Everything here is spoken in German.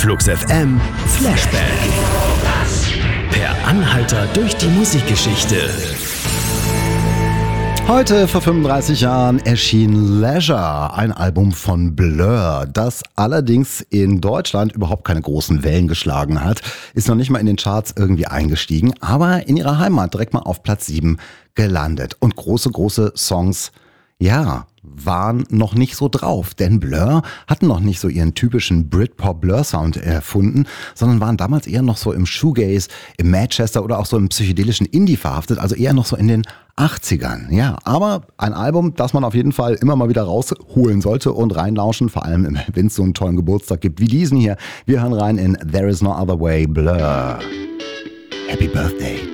Flux FM Flashback. Per Anhalter durch die Musikgeschichte. Heute vor 35 Jahren erschien Leisure, ein Album von Blur, das allerdings in Deutschland überhaupt keine großen Wellen geschlagen hat, ist noch nicht mal in den Charts irgendwie eingestiegen, aber in ihrer Heimat direkt mal auf Platz 7 gelandet. Und große Songs, ja, waren noch nicht so drauf, denn Blur hatten noch nicht so ihren typischen Britpop-Blur-Sound erfunden, sondern waren damals eher noch so im Shoegaze, im Manchester oder auch so im psychedelischen Indie verhaftet, also eher noch so in den 80ern. Ja, aber ein Album, das man auf jeden Fall immer mal wieder rausholen sollte und reinlauschen, vor allem wenn es so einen tollen Geburtstag gibt wie diesen hier. Wir hören rein in There Is No Other Way, Blur. Happy Birthday.